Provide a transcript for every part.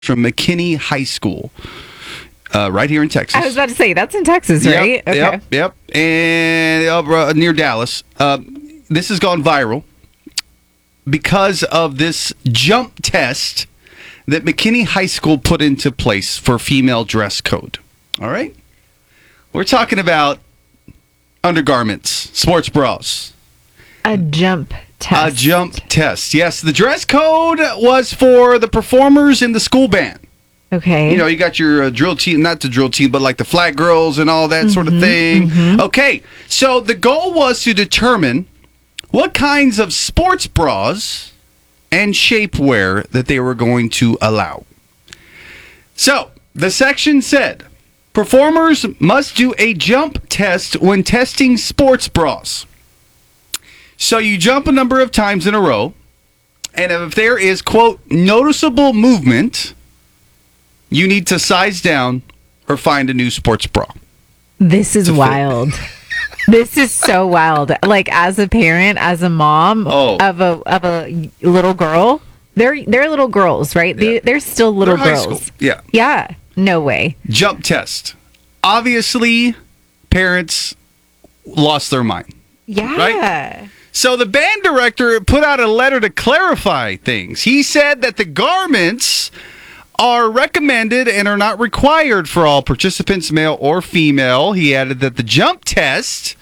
from McKinney High School, right here in Texas. I was about to say, that's in Texas, right? Yep. And near Dallas. This has gone viral because of this jump test that McKinney High School put into place for female dress code. All right? We're talking about undergarments, sports bras. A jump test. A jump test. Yes, the dress code was for the performers in the school band. Okay. You know, you got your drill team, not the drill team, but like the flag girls and all that sort of thing. Okay, so the goal was to determine what kinds of sports bras and shapewear that they were going to allow. So, the section said, performers must do a jump test when testing sports bras. So you jump a number of times in a row, and if there is, quote, noticeable movement, you need to size down or find a new sports bra. This is wild. This is so wild. Like, as a parent, as a mom of a little girl, they're little girls, right? Yeah. They're still little They're girls. high school. Yeah. Yeah. No way. Jump test. Obviously, parents lost their mind. Yeah. Right? So the band director put out a letter to clarify things. He said that the garments are recommended and are not required for all participants, male or female. He added that the jump test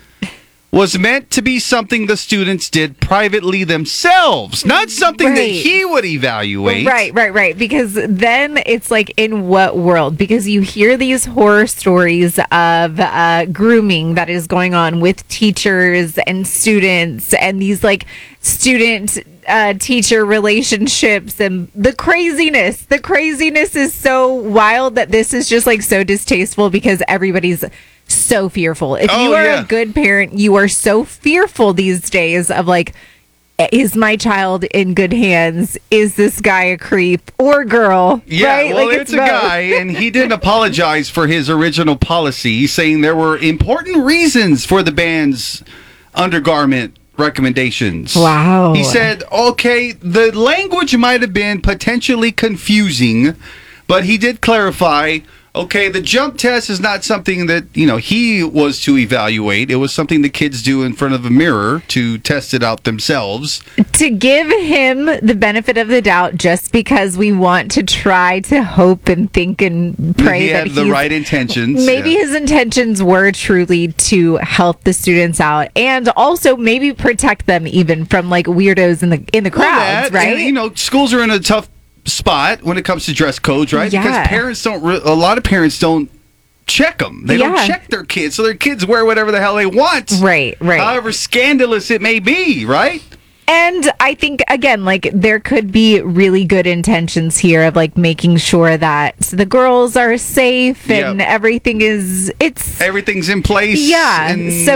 was meant to be something the students did privately themselves, not something that he would evaluate. Right. Because then it's like, in what world? Because you hear these horror stories of grooming that is going on with teachers and students, and these like student teacher relationships, and the craziness is so wild that this is just like so distasteful, because everybody's so fearful. If you are a good parent, you are so fearful these days of like, is my child in good hands? Is this guy a creep or girl? Yeah, right? well, like, it's a guy, and he didn't apologize for his original policy, saying there were important reasons for the band's undergarment recommendations. Wow. He said, okay, the language might have been potentially confusing, but he did clarify, okay, the jump test is not something that, he was to evaluate. It was something the kids do in front of a mirror to test it out themselves. To give him the benefit of the doubt, just because we want to try to hope and think and pray he that had the right intentions. Maybe his intentions were truly to help the students out, and also maybe protect them even from like weirdos in the crowds, right? And, schools are in a tough spot when it comes to dress codes, right? Yeah. Because parents a lot of parents don't check them. They don't check their kids, so their kids wear whatever the hell they want. Right. However scandalous it may be, right? And I think, again, like, there could be really good intentions here of like making sure that the girls are safe and everything's in place. Yeah. And, so,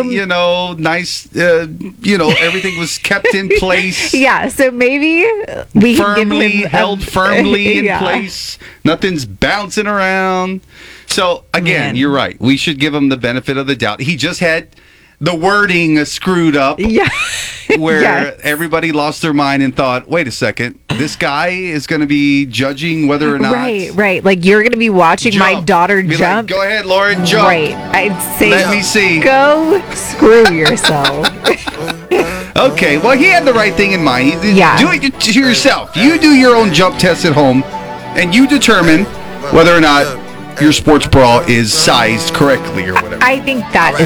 nice, everything was kept in place. Yeah. So maybe we held firmly in place. Nothing's bouncing around. So, again, you're right. We should give him the benefit of the doubt. He just had the wording screwed up. Yeah. Where everybody lost their mind and thought, wait a second, this guy is going to be judging whether or not. Right. Like, you're going to be watching my daughter jump. Like, go ahead, Lauren, jump. Right. I'd say, let me see. Go screw yourself. Okay, well, he had the right thing in mind. Do it to yourself. You do your own jump test at home, and you determine whether or not your sports bra is sized correctly or whatever. I think that is